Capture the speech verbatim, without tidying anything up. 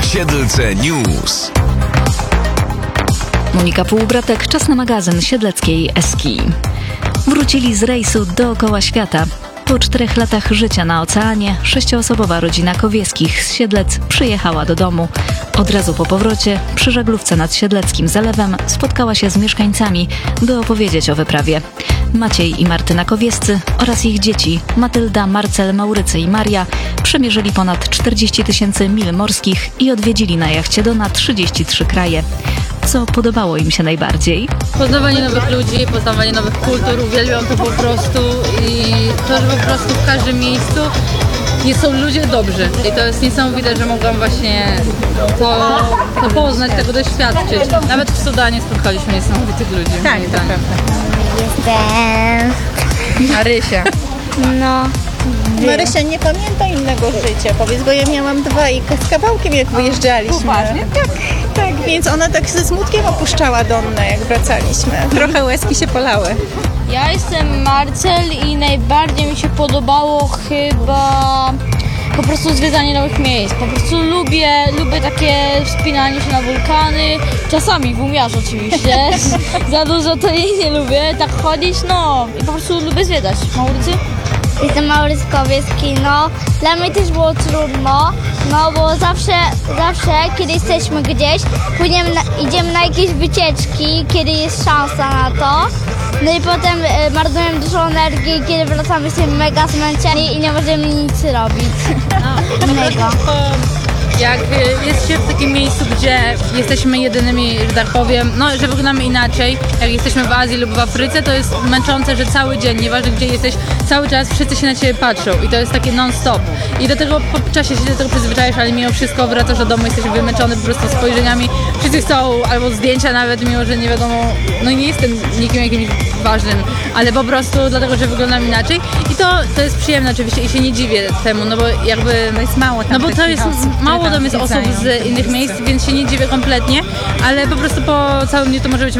Siedlce News. Monika Półbratek, czas na magazyn siedleckiej Eski. Wrócili z rejsu dookoła świata. Po czterech latach życia na oceanie sześcioosobowa rodzina Kowieskich z Siedlec przyjechała do domu. Od razu po powrocie przy żaglówce nad Siedleckim Zalewem spotkała się z mieszkańcami, by opowiedzieć o wyprawie. Maciej i Martyna Kowiescy oraz ich dzieci Matylda, Marcel, Maurycy i Maria przemierzyli ponad czterdzieści tysięcy mil morskich i odwiedzili na jachcie Dona trzydzieści trzy kraje. Co podobało im się najbardziej? Poznawanie nowych ludzi, poznawanie nowych kultur, uwielbiam to po prostu i to, że po prostu w każdym miejscu nie są ludzie dobrzy. I to jest niesamowite, że mogłam właśnie to, to poznać, tego doświadczyć. Nawet w Sudanie spotkaliśmy niesamowitych ludzi. Tak, to prawda. Jestem... Marysia. No... Marysia nie pamięta innego życia, powiedz, bo ja miałam dwa i z kawałkiem jak wyjeżdżaliśmy. Poważnie? Tak, tak, więc ona tak ze smutkiem opuszczała Donnę, jak wracaliśmy. Trochę łezki się polały. Ja jestem Marcel i najbardziej mi się podobało chyba po prostu zwiedzanie nowych miejsc. Po prostu lubię, lubię takie wspinanie się na wulkany, czasami w umiarze oczywiście. Za dużo to jej nie lubię, tak chodzić, no i po prostu lubię zwiedzać. Maurycy? Jestem Maurycy Kowieski, no dla mnie też było trudno, no bo zawsze, zawsze kiedy jesteśmy gdzieś, płyniemy na, idziemy na jakieś wycieczki, kiedy jest szansa na to, no i potem e, marnujemy dużo energii, kiedy wracamy jesteśmy mega zmęczeni i nie możemy nic robić. No, mega. Jak jest się w takim miejscu, gdzie jesteśmy jedynymi, że tak powiem, no, że wyglądamy inaczej, jak jesteśmy w Azji lub w Afryce, to jest męczące, że cały dzień, nieważne gdzie jesteś, cały czas wszyscy się na ciebie patrzą i to jest takie non-stop. I do tego po czasie się do tego przyzwyczajasz, ale mimo wszystko wracasz do domu, jesteś wymęczony po prostu spojrzeniami. Wszyscy chcą albo zdjęcia nawet, mimo że nie wiadomo, no nie jestem nikim jakimś ważnym, ale po prostu dlatego, że wyglądam inaczej. I to, to jest przyjemne oczywiście i się nie dziwię temu, no bo jakby... To jest mało tam No bo to jest osób, mało które tam jest osób zwiedzają z innych miejsc, więc się nie dziwię kompletnie, ale po prostu po całym dniu to może być